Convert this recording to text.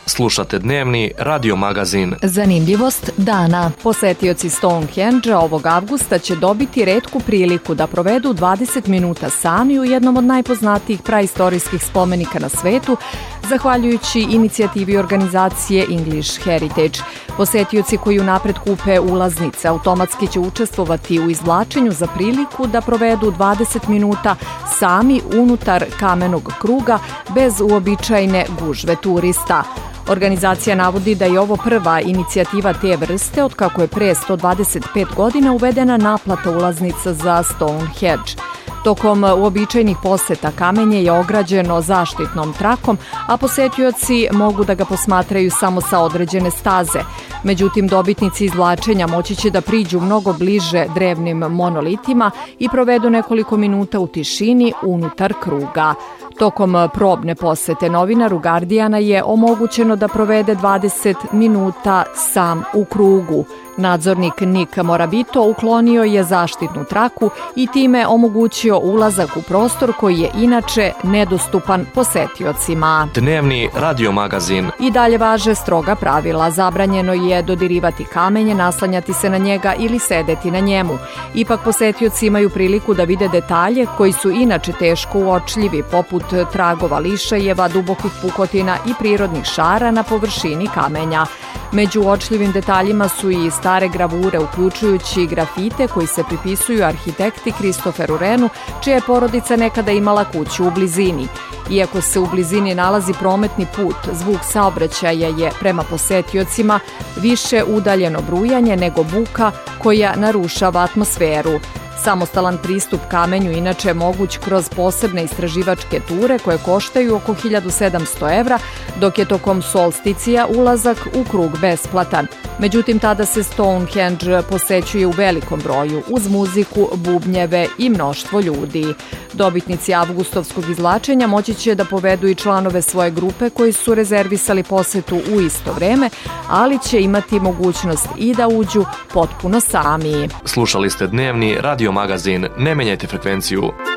Slušate dnevni radio magazin. Zanimljivost dana. Posetioci Stonehenge ovog avgusta će dobiti retku priliku da provedu 20 minuta sami u jednom od najpoznatijih praistorijskih spomenika na svetu, zahvaljujući inicijativi organizacije English Heritage. Posetioci koji unapred kupe ulaznice automatski će učestvovati u izvlačenju za priliku da provedu 20 minuta sami unutar kamenog kruga bez uobičajene gužve turista. Organizacija navodi da je ovo prva inicijativa te vrste od kako je pre 125 godina uvedena naplata ulaznica za Stonehenge. Tokom uobičajenih poseta kamenje je ograđeno zaštitnom trakom, a posetioci mogu da ga posmatraju samo sa određene staze. Međutim, dobitnici izvlačenja moći će da priđu mnogo bliže drevnim monolitima i provedu nekoliko minuta u tišini unutar kruga. Tokom probne posete novinaru Guardiana je omogućeno da provede 20 minuta sam u krugu. Nadzornik Nick Morabito uklonio je zaštitnu traku i time omogućio ulazak u prostor koji je inače nedostupan posetiocima. Dnevni radio magazin. I dalje važe stroga pravila. Zabranjeno je dodirivati kamenje, naslanjati se na njega ili sedeti na njemu. Ipak posetioci imaju priliku da vide detalje koji su inače teško uočljivi, poput tragova lišajeva, dubokih pukotina i prirodnih šara na površini kamenja. Među uočljivim detaljima su i stare gravure, uključujući grafite koji se pripisuju arhitekti Kristoferu Renu, čija je porodica nekada imala kuću u blizini. Iako se u blizini nalazi prometni put, zvuk saobraćaja je prema posetiocima više udaljeno brujanje nego buka koja narušava atmosferu. Samostalan pristup kamenju inače je moguć kroz posebne istraživačke ture koje koštaju oko 1700 evra, dok je tokom solsticija ulazak u krug besplatan. Međutim, tada se Stonehenge posećuje u velikom broju, uz muziku, bubnjeve i mnoštvo ljudi. Dobitnici avgustovskog izvlačenja moći će da povedu i članove svoje grupe koji su rezervisali posetu u isto vreme, ali će imati mogućnost i da uđu potpuno sami. Slušali ste dnevni radio magazin. Ne menjajte frekvenciju.